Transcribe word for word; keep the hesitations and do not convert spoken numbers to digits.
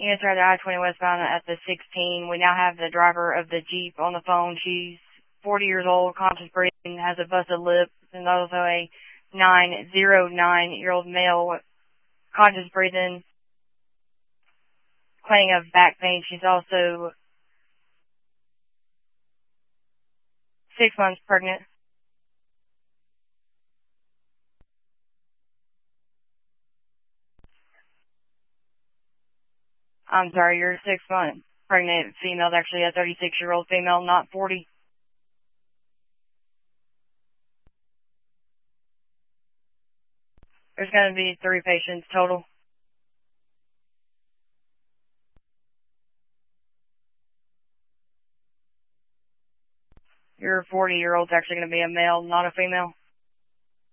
Units are the I twenty westbound at the sixteen. We now have the driver of the Jeep on the phone. She's forty years old, conscious breathing, has a busted lip, and also a nine zero nine year old male, conscious breathing, complaining of back pain. She's also six months pregnant. I'm sorry, you're six months pregnant female, actually a thirty-six year old female, not forty. There's going to be three patients total. Your forty year old's actually going to be a male, not a female.